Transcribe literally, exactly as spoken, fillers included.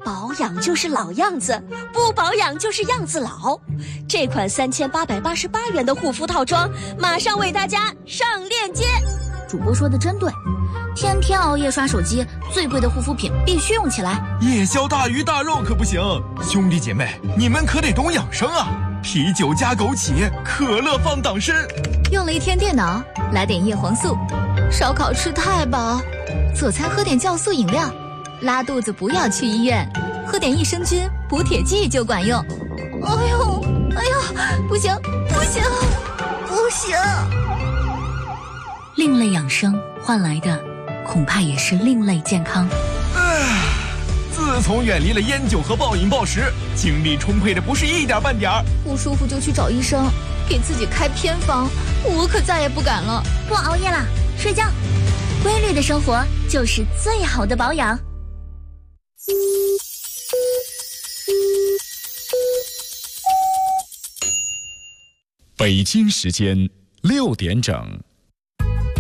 保养就是老样子，不保养就是样子老。这款三千八百八十八元的护肤套装，马上为大家上链接。 主播说的真对，天天熬夜刷手机，最贵的护肤品必须用起来。 夜宵大鱼大肉可不行，兄弟姐妹，你们可得懂养生啊！啤酒加枸杞，可乐放党参。 用了一天电脑，来点叶黄素。烧烤吃太饱，佐餐喝点酵素饮料。拉肚子不要去医院，喝点益生菌补铁剂就管用。哎呦，哎呦，不行，不行，不行！另类养生换来的，恐怕也是另类健康。 唉，自从远离了烟酒和暴饮暴食，精力充沛的不是一点半点儿。 不舒服就去找医生，给自己开偏方，我可再也不敢了。 不熬夜了，睡觉。规律的生活就是最好的保养。 北京时间六点整。